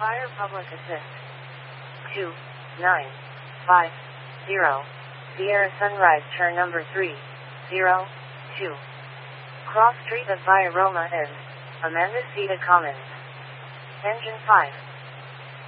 Fire Public Assist. 2950. Sierra Sunrise turn number 302. Cross Street of Via Roma and Amanda Cita Commons. Engine 5.